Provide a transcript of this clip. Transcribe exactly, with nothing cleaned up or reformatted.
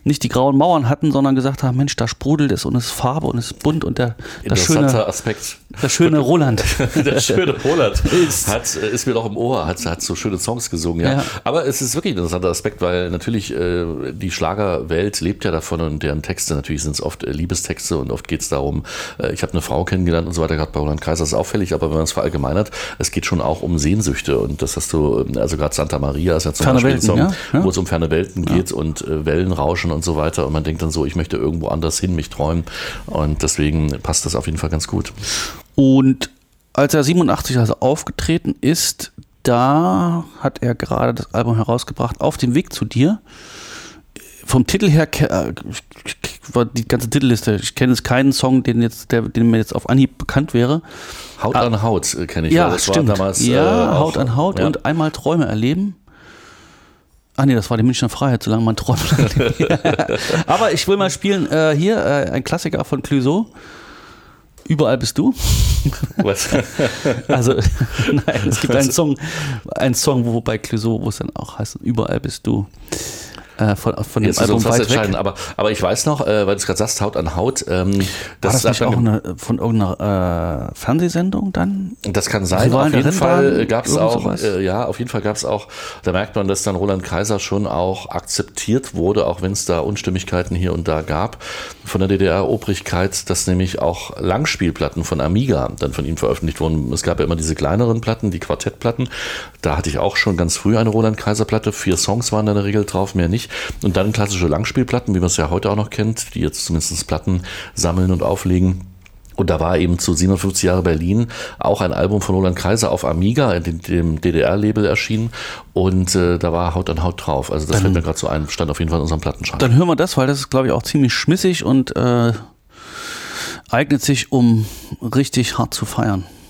nicht die grauen Mauern hatten, sondern gesagt haben, Mensch, da sprudelt es und es ist Farbe und es ist bunt und der das schöne Aspekt. Der schöne Roland. Der schöne Roland ist, hat, ist mir doch im Ohr, hat, hat so schöne Songs gesungen. Ja. Ja. Aber es ist wirklich ein interessanter Aspekt, weil natürlich äh, die Schlagerwelt lebt ja davon und deren Texte, natürlich sind es oft äh, Liebestexte und oft geht es darum, äh, ich habe eine Frau kennengelernt und so weiter, gerade bei Roland Kaiser ist es auffällig, aber wenn man es verallgemeinert, es geht schon auch um Sehnsüchte und das hast du, also gerade Santa Maria ist ja zum Ferne Beispiel Welten, ein Song, ja? Ja. wo es um ferne Welten geht ja. und äh, Wellenrauschen und so weiter und man denkt dann so, ich möchte irgendwo anders hin, mich träumen und deswegen passt das auf jeden Fall ganz gut. Und als er siebenundachtzig also aufgetreten ist, da hat er gerade das Album herausgebracht, Auf dem Weg zu dir. Vom Titel her war die ganze Titelliste. Ich kenne jetzt keinen Song, den jetzt, der, den mir jetzt auf Anhieb bekannt wäre. Haut an Haut kenne ich. Ja, das stimmt. War damals, ja, äh, Haut auch, an Haut ja. und einmal Träume erleben. Ach nee, das war die Münchner Freiheit, solange man träumt. Aber ich will mal spielen, äh, hier, äh, ein Klassiker von Clouseau. Überall bist du. Was? Also, nein, es gibt einen Song, einen Song, wo bei Clouseau, wo es dann auch heißt, Überall bist du. Äh, von, von dem Jetzt Album ist uns weit was entscheiden, weg. aber, aber ich weiß noch, äh, weil du es gerade sagst, Haut an Haut. Ähm, das war das nicht auch eine, eine, von irgendeiner äh, Fernsehsendung dann? Das kann sein. Auf jeden Fall gab es auch, sowas? äh, ja, auf jeden Fall gab es auch, da merkt man, dass dann Roland Kaiser schon auch akzeptiert wurde, auch wenn es da Unstimmigkeiten hier und da gab, von der D D R-Obrigkeit, dass nämlich auch Langspielplatten von Amiga dann von ihm veröffentlicht wurden. Es gab ja immer diese kleineren Platten, die Quartettplatten. Da hatte ich auch schon ganz früh eine Roland Kaiser-Platte. Vier Songs waren da in der Regel drauf, mehr nicht. Und dann klassische Langspielplatten, wie man es ja heute auch noch kennt, die jetzt zumindest Platten sammeln und auflegen. Und da war eben zu siebenundfünfzig Jahre Berlin auch ein Album von Roland Kaiser auf Amiga, dem, dem D D R-Label erschienen. Und äh, da war Haut an Haut drauf. Also das dann, fällt mir gerade so ein, stand auf jeden Fall in unserem Plattenschrank. Dann hören wir das, weil das ist, glaube ich, auch ziemlich schmissig und äh, eignet sich, um richtig hart zu feiern.